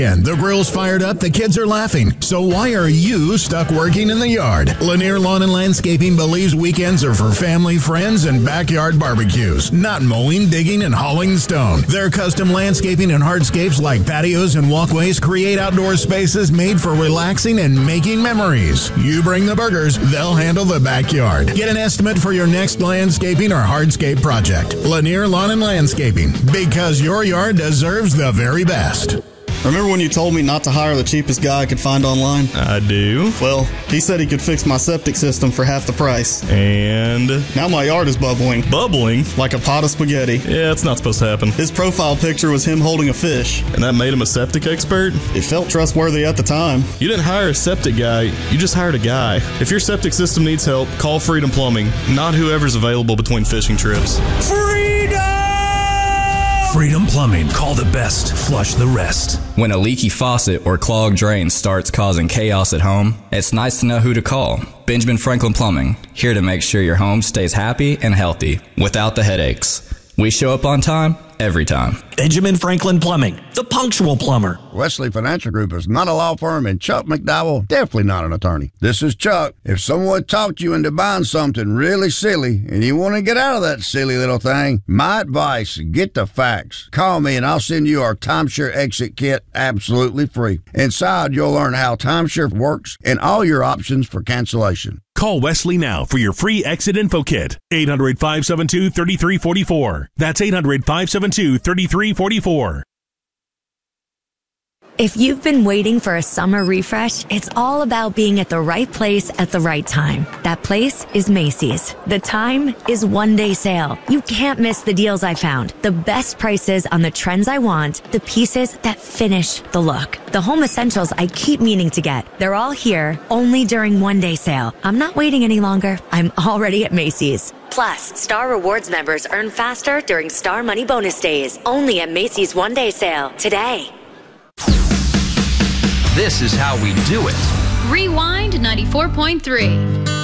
And the grill's fired up, the kids are laughing. So why are you stuck working in the yard? Lanier Lawn and Landscaping believes weekends are for family, friends, and backyard barbecues, not mowing, digging, and hauling stone. Their custom landscaping and hardscapes like patios and walkways create outdoor spaces made for relaxing and making memories. You bring the burgers, they'll handle the backyard. Get an estimate for your next landscaping or hardscape project. Lanier Lawn and Landscaping, because your yard deserves the very best. Remember when you told me not to hire the cheapest guy I could find online? I do. Well, he said he could fix my septic system for half the price. And? Now my yard is bubbling. Bubbling? Like a pot of spaghetti. Yeah, it's not supposed to happen. His profile picture was him holding a fish. And that made him a septic expert? It felt trustworthy at the time. You didn't hire a septic guy, you just hired a guy. If your septic system needs help, call Freedom Plumbing, not whoever's available between fishing trips. Freedom Plumbing. Call the best. Flush the rest. When a leaky faucet or clogged drain starts causing chaos at home, it's nice to know who to call. Benjamin Franklin Plumbing, here to make sure your home stays happy and healthy without the headaches. We show up on time, every time. Benjamin Franklin Plumbing, the punctual plumber. Wesley Financial Group is not a law firm, and Chuck McDowell, definitely not an attorney. This is Chuck. If someone talked you into buying something really silly and you want to get out of that silly little thing, my advice, get the facts. Call me and I'll send you our timeshare exit kit absolutely free. Inside, you'll learn how timeshare works and all your options for cancellation. Call Wesley now for your free exit info kit. 800-572-3344. That's 800-572-3344. If you've been waiting for a summer refresh, it's all about being at the right place at the right time. That place is Macy's. The time is one-day sale. You can't miss the deals I found. The best prices on the trends I want, the pieces that finish the look. The home essentials I keep meaning to get. They're all here, only during one-day sale. I'm not waiting any longer. I'm already at Macy's. Plus, Star Rewards members earn faster during Star Money Bonus Days. Only at Macy's one-day sale today. This is how we do it. Rewind 94.3.